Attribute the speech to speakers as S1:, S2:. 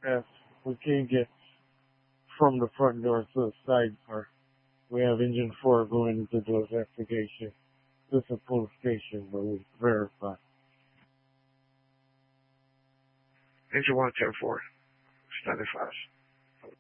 S1: as we can't get from the front door to the side door. We have engine 4 going into the investigation. This is a police station, but we verify.
S2: Engine 1, 10-4, standing fast.